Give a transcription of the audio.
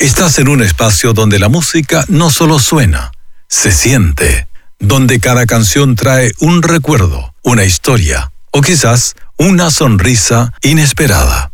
Estás en un espacio donde la música no solo suena, se siente, donde cada canción trae un recuerdo, una historia o quizás una sonrisa inesperada.